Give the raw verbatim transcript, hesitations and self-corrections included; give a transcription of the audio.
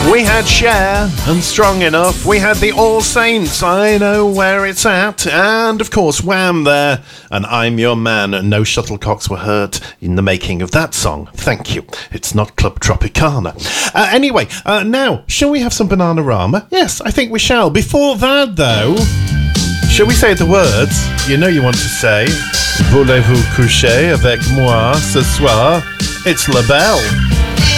We had Cher and Strong Enough. We had the All Saints, I Know Where It's At. And, of course, Wham! There. And I'm Your Man. No shuttlecocks were hurt in the making of that song. Thank you. It's not Club Tropicana. Uh, anyway, uh, now, shall we have some Bananarama? Yes, I think we shall. Before that, though, shall we say the words you know you want to say? Voulez-vous coucher avec moi ce soir? It's La Belle.